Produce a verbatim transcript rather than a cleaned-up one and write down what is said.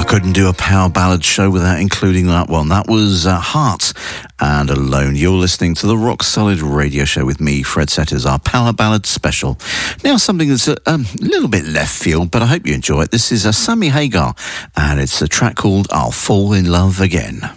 Couldn't do a power ballad show without including that one. That was uh, Heart and Alone. You're listening to the Rock Solid Radio Show with me, Fred Setters, our power ballad special. Now something that's a um, little bit left field, but I hope you enjoy it. This is uh, Sammy Hagar, and it's a track called I'll Fall in Love Again.